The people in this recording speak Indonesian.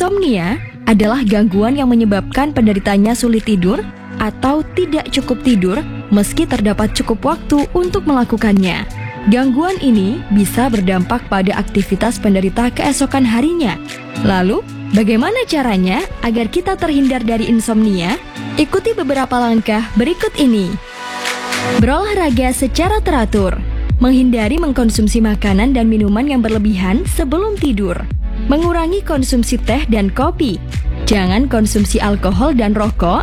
Insomnia adalah gangguan yang menyebabkan penderitanya sulit tidur atau tidak cukup tidur meski terdapat cukup waktu untuk melakukannya. Gangguan ini bisa berdampak pada aktivitas penderita keesokan harinya. Lalu, bagaimana caranya agar kita terhindar dari insomnia? Ikuti beberapa langkah berikut ini. Berolahraga secara teratur. Menghindari mengkonsumsi makanan dan minuman yang berlebihan sebelum tidur. Mengurangi konsumsi teh dan kopi. Jangan konsumsi alkohol dan rokok